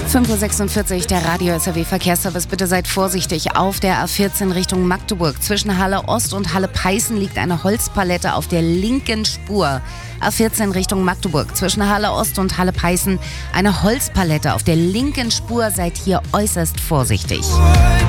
5:46 Uhr, der Radio-SAW-Verkehrsservice. Bitte seid vorsichtig. Auf der A14 Richtung Magdeburg. Zwischen Halle Ost und Halle Peißen liegt eine Holzpalette auf der linken Spur. A14 Richtung Magdeburg. Zwischen Halle Ost und Halle Peißen eine Holzpalette auf der linken Spur. Seid hier äußerst vorsichtig.